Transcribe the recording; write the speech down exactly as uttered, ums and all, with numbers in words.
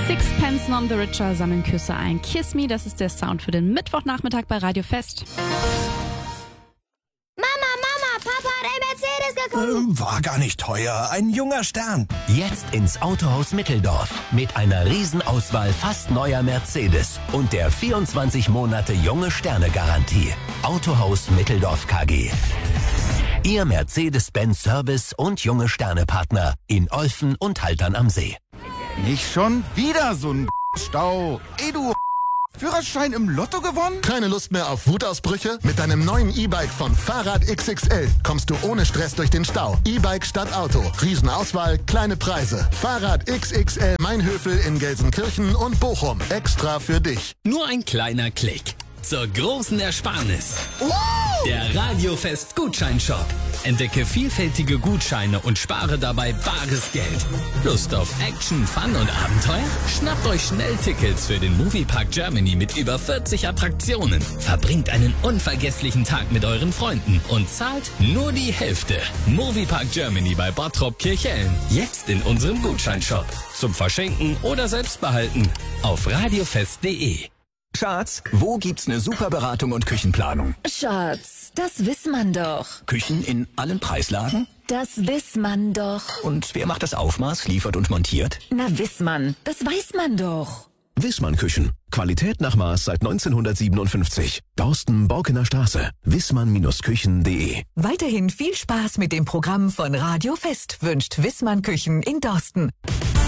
Sixpence None the Richer sammeln Küsse ein. Kiss Me, das ist der Sound für den Mittwochnachmittag bei Radio Fest. Mama, Mama, Papa hat ein Mercedes gekauft. Äh, war gar nicht teuer. Ein junger Stern. Jetzt ins Autohaus Mitteldorf mit einer Riesenauswahl fast neuer Mercedes und der vierundzwanzig Monate junge Sterne-Garantie. Autohaus Mitteldorf K G. Ihr Mercedes-Benz Service und junge Sterne-Partner in Olfen und Haltern am See. Nicht schon wieder so ein Stau. Ey, du Führerschein im Lotto gewonnen? Keine Lust mehr auf Wutausbrüche? Mit deinem neuen E-Bike von Fahrrad X X L kommst du ohne Stress durch den Stau. E-Bike statt Auto. Riesenauswahl, kleine Preise. Fahrrad X X L Mainhöfel in Gelsenkirchen und Bochum. Extra für dich. Nur ein kleiner Klick zur großen Ersparnis. Wow! Der Radiofest Gutscheinshop. Entdecke vielfältige Gutscheine und spare dabei bares Geld. Lust auf Action, Fun und Abenteuer? Schnappt euch schnell Tickets für den Moviepark Germany mit über vierzig Attraktionen. Verbringt einen unvergesslichen Tag mit euren Freunden und zahlt nur die Hälfte. Moviepark Germany bei Bottrop Kirchhellen. Jetzt in unserem Gutscheinshop. Zum Verschenken oder Selbstbehalten. Auf radiofest punkt de. Schatz, wo gibt's eine super Beratung und Küchenplanung? Schatz, das weiß man doch. Küchen in allen Preislagen? Das weiß man doch. Und wer macht das Aufmaß, liefert und montiert? Na, weiß man, das weiß man doch. Wissmann Küchen. Qualität nach Maß seit neunzehnhundertsiebenundfünfzig. Dorsten, Borkener Straße. wissmann Küchen punkt de. Weiterhin viel Spaß mit dem Programm von Radio Fest wünscht Wissmann Küchen in Dorsten.